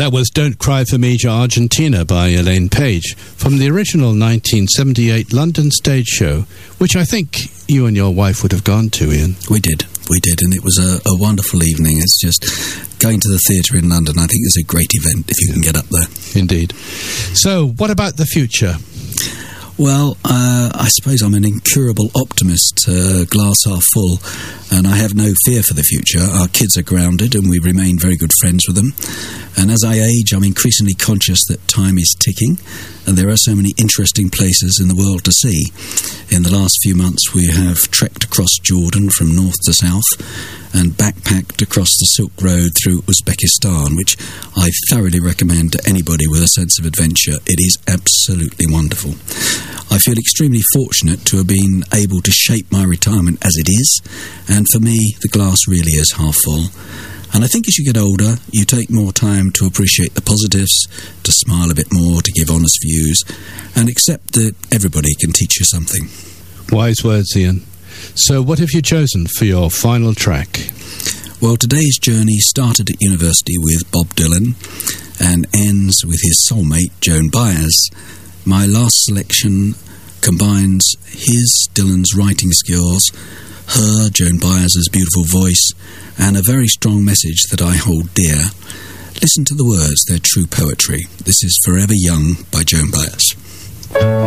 That was Don't Cry for Me, Argentina by Elaine Page from the original 1978 London stage show, which I think you and your wife would have gone to, Ian. We did, and it was a wonderful evening. It's just going to the theatre in London, I think, is a great event if you can get up there. Indeed. So, what about the future? Well, I suppose I'm an incurable optimist, glass half full, and I have no fear for the future. Our kids are grounded and we remain very good friends with them. And as I age, I'm increasingly conscious that time is ticking and there are so many interesting places in the world to see. In the last few months, we have trekked across Jordan from north to south and backpacked across the Silk Road through Uzbekistan, which I thoroughly recommend to anybody with a sense of adventure. It is absolutely wonderful. I feel extremely fortunate to have been able to shape my retirement as it is, and for me, the glass really is half full. And I think as you get older, you take more time to appreciate the positives, to smile a bit more, to give honest views, and accept that everybody can teach you something. Wise words, Ian. So what have you chosen for your final track? Well, today's journey started at university with Bob Dylan and ends with his soulmate, Joan Baez. My last selection combines Dylan's writing skills, her, Joan Baez's beautiful voice, and a very strong message that I hold dear. Listen to the words, they're true poetry. This is Forever Young by Joan Baez.